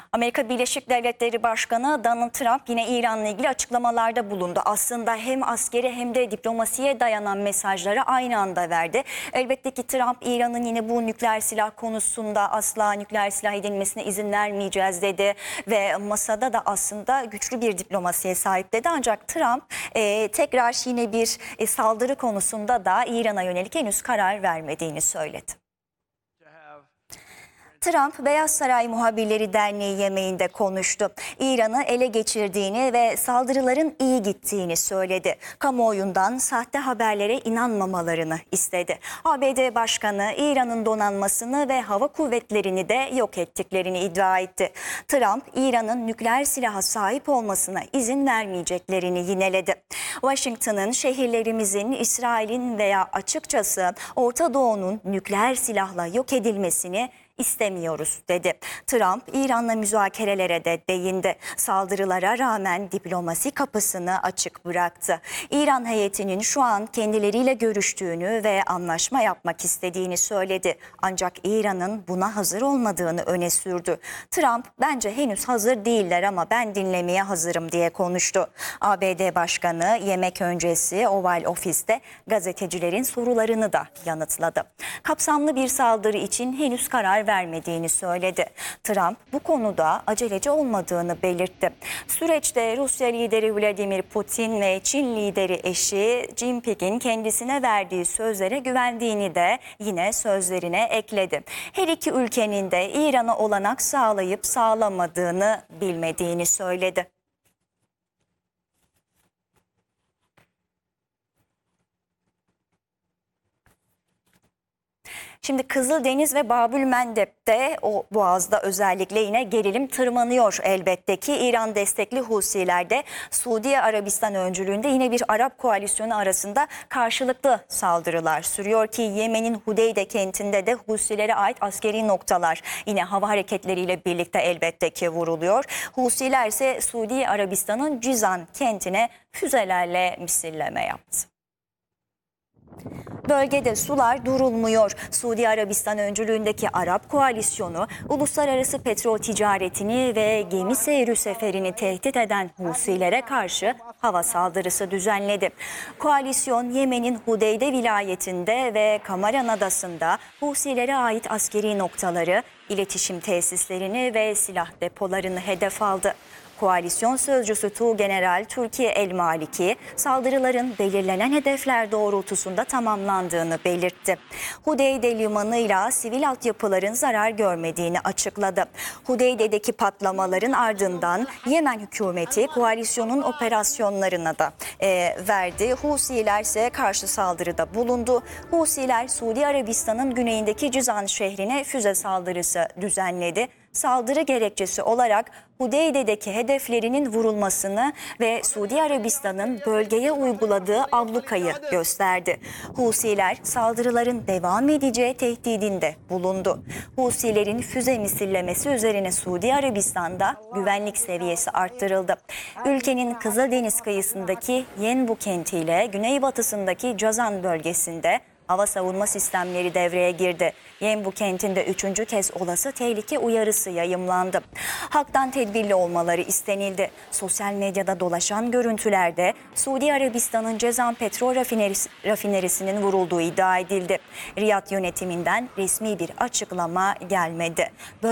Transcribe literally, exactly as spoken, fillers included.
Amerika Birleşik Devletleri Başkanı Donald Trump yine İran'la ilgili açıklamalarda bulundu. Aslında hem askeri hem de diplomasiye dayanan mesajları aynı anda verdi. Elbette ki Trump İran'ın yine bu nükleer silah konusunda asla nükleer silah edinmesine izin vermeyeceğiz dedi. Ve masada da aslında güçlü bir diplomasiye sahip dedi. Ancak Trump e, tekrar yine bir e, saldırı konusunda da İran'a yönelik henüz karar vermediğini söyledi. Trump, Beyaz Saray Muhabirleri Derneği yemeğinde konuştu. İran'ı ele geçirdiğini ve saldırıların iyi gittiğini söyledi. Kamuoyundan sahte haberlere inanmamalarını istedi. A B D Başkanı İran'ın donanmasını ve hava kuvvetlerini de yok ettiklerini iddia etti. Trump, İran'ın nükleer silaha sahip olmasına izin vermeyeceklerini yineledi. Washington'ın şehirlerimizin İsrail'in veya açıkçası Orta Doğu'nun nükleer silahla yok edilmesini istemiyoruz dedi. Trump, İran'la müzakerelere de değindi. Saldırılara rağmen diplomasi kapısını açık bıraktı. İran heyetinin şu an kendileriyle görüştüğünü ve anlaşma yapmak istediğini söyledi. Ancak İran'ın buna hazır olmadığını öne sürdü. Trump, bence henüz hazır değiller ama ben dinlemeye hazırım diye konuştu. A B D Başkanı yemek öncesi Oval Ofis'te gazetecilerin sorularını da yanıtladı. Kapsamlı bir saldırı için henüz karar vermediğini söyledi. Trump bu konuda aceleci olmadığını belirtti. Süreçte Rusya lideri Vladimir Putin ve Çin lideri eşi Jinping'in kendisine verdiği sözlere güvendiğini de yine sözlerine ekledi. Her iki ülkenin de İran'a olanak sağlayıp sağlamadığını bilmediğini söyledi. Şimdi Kızıldeniz ve Babülmendeb'de o boğazda özellikle yine gerilim tırmanıyor elbette ki. İran destekli Husiler de Suudi Arabistan öncülüğünde yine bir Arap koalisyonu arasında karşılıklı saldırılar sürüyor ki Yemen'in Hudeyde kentinde de Husilere ait askeri noktalar yine hava hareketleriyle birlikte elbette ki vuruluyor. Husiler ise Suudi Arabistan'ın Cizan kentine füzelerle misilleme yaptı. Bölgede sular durulmuyor. Suudi Arabistan öncülüğündeki Arap koalisyonu uluslararası petrol ticaretini ve gemi seyri seferini tehdit eden Husilere karşı hava saldırısı düzenledi. Koalisyon Yemen'in Hudeyde vilayetinde ve Kamaran Adası'nda Husilere ait askeri noktaları, iletişim tesislerini ve silah depolarını hedef aldı. Koalisyon sözcüsü Tuğgeneral Türkiye El Maliki, saldırıların belirlenen hedefler doğrultusunda tamamlandığını belirtti. Hudeyde limanıyla sivil altyapıların zarar görmediğini açıkladı. Hudeyde'deki patlamaların ardından Yemen hükümeti koalisyonun operasyonlarına da e, verdi. Husiler ise karşı saldırıda bulundu. Husiler Suudi Arabistan'ın güneyindeki Cizan şehrine füze saldırısı düzenledi. Saldırı gerekçesi olarak Hudeyde'deki hedeflerinin vurulmasını ve Suudi Arabistan'ın bölgeye uyguladığı ablukayı gösterdi. Husiler saldırıların devam edeceği tehdidinde bulundu. Husilerin füze misillemesi üzerine Suudi Arabistan'da güvenlik seviyesi arttırıldı. Ülkenin Kızıldeniz kıyısındaki Yenbu kentiyle güneybatısındaki Cazan bölgesinde hava savunma sistemleri devreye girdi. Yenbu kentinde üçüncü kez olası tehlike uyarısı yayımlandı. Halktan tedbirli olmaları istenildi. Sosyal medyada dolaşan görüntülerde Suudi Arabistan'ın Cezan petrol rafinerisi, rafinerisinin vurulduğu iddia edildi. Riyad yönetiminden resmi bir açıklama gelmedi.